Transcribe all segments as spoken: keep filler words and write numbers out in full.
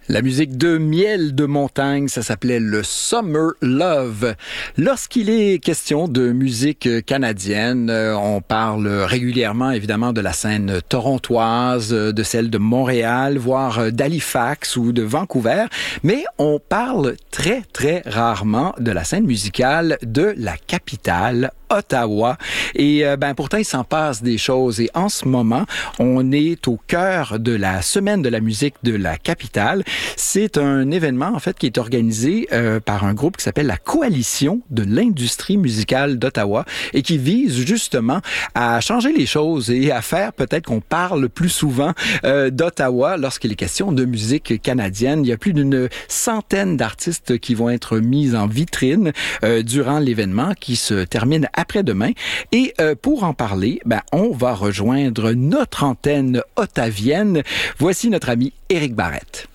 La musique de Miel de Montagne, ça s'appelait le Summer Love. Lorsqu'il est question de musique canadienne, on parle régulièrement évidemment de la scène torontoise, de celle de Montréal, voire d'Halifax ou de Vancouver, mais on parle très très rarement de la scène musicale de la capitale, Ottawa. Et euh, ben pourtant, il s'en passe des choses. Et en ce moment, on est au cœur de la Semaine de la musique de la capitale. C'est un événement, en fait, qui est organisé euh, par un groupe qui s'appelle la Coalition de l'industrie musicale d'Ottawa et qui vise justement à changer les choses et à faire peut-être qu'on parle plus souvent euh, d'Ottawa lorsqu'il est question de musique canadienne. Il y a plus d'une centaine d'artistes qui vont être mis en vitrine euh, durant l'événement qui se termine après-demain. Et euh, pour en parler, ben, on va rejoindre notre antenne ottavienne. Voici notre ami Éric Barrette.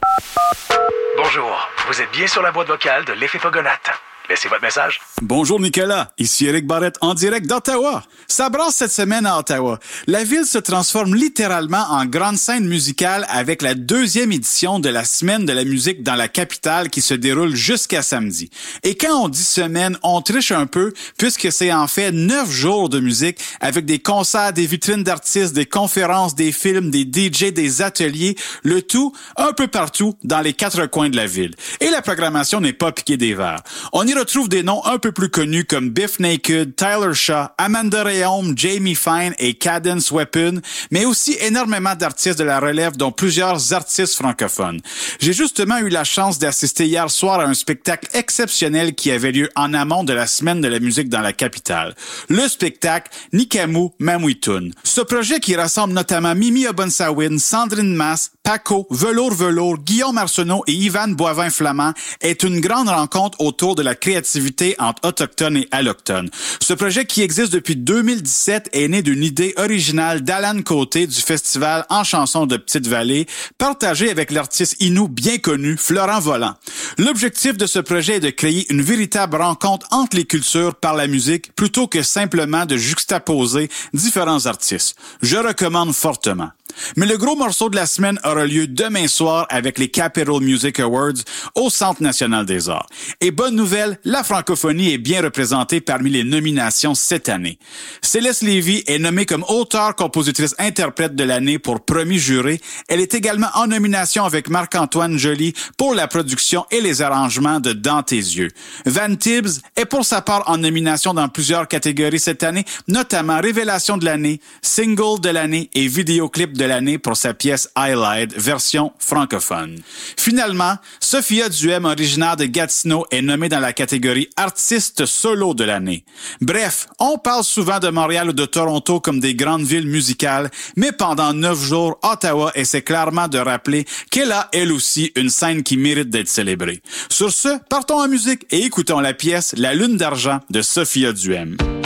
Bonjour, vous êtes bien sur la boîte vocale de l'Effet Pogonate. Laissez votre message. Bonjour Nicolas, ici Éric Barrette en direct d'Ottawa. Ça brasse cette semaine à Ottawa. La ville se transforme littéralement en grande scène musicale avec la deuxième édition de la Semaine de la musique dans la capitale qui se déroule jusqu'à samedi. Et quand on dit semaine, on triche un peu puisque c'est en fait neuf jours de musique avec des concerts, des vitrines d'artistes, des conférences, des films, des D J, des ateliers, le tout un peu partout dans les quatre coins de la ville. Et la programmation n'est pas piquée des verres. On y retrouve des noms un peu plus connus comme Biff Naked, Tyler Shaw, Amanda Rayom, Jamie Fine et Cadence Weapon, mais aussi énormément d'artistes de la relève, dont plusieurs artistes francophones. J'ai justement eu la chance d'assister hier soir à un spectacle exceptionnel qui avait lieu en amont de la Semaine de la musique dans la capitale. Le spectacle Nikamu Mamuitun. Ce projet qui rassemble notamment Mimi Obonsawin, Sandrine Masse, Paco, Velour Velour, Guillaume Arsenault et Yvan Boivin-Flamand est une grande rencontre autour de la créativité entre autochtones et allochtones. Ce projet qui existe depuis deux mille dix-sept est né d'une idée originale d'Alan Côté du festival En chansons de Petite-Vallée, partagé avec l'artiste inou bien connu Florent Volant. L'objectif de ce projet est de créer une véritable rencontre entre les cultures par la musique plutôt que simplement de juxtaposer différents artistes. Je recommande fortement. Mais le gros morceau de la semaine aura lieu demain soir avec les Capital Music Awards au Centre national des arts. Et bonne nouvelle, la francophonie est bien représentée parmi les nominations cette année. Céleste Lévy est nommée comme auteure-compositrice-interprète de l'année pour premier juré. Elle est également en nomination avec Marc-Antoine Joly pour la production et les arrangements de Dans tes yeux. Van Tibbs est pour sa part en nomination dans plusieurs catégories cette année, notamment Révélation de l'année, Single de l'année et Vidéoclip de l'année pour sa pièce Highlight, version francophone. Finalement, Sophia Duhem, originaire de Gatineau, est nommée dans la catégorie Artiste solo de l'année. Bref, on parle souvent de Montréal ou de Toronto comme des grandes villes musicales, mais pendant neuf jours, Ottawa essaie clairement de rappeler qu'elle a, elle aussi, une scène qui mérite d'être célébrée. Sur ce, partons en musique et écoutons la pièce La Lune d'argent de Sophia Duhem.